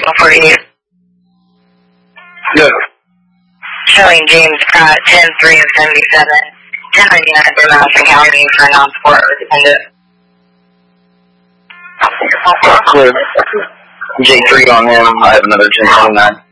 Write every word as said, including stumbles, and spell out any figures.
signal forty-eight. Good. Showing James Pratt, ten three of seventy-seven. ten ninety-nine for Madison County for non-sport or dependent. Good. J three on him. I have another ten twenty-nine.